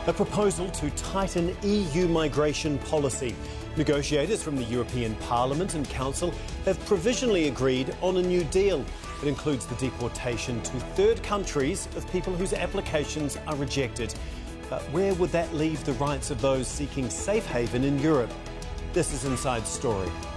A proposal to tighten EU migration policy. Negotiators from the European Parliament and Council have provisionally agreed on a new deal. It includes the deportation to third countries of people whose applications are rejected. But where would that leave the rights of those seeking safe haven in Europe? This is Inside Story.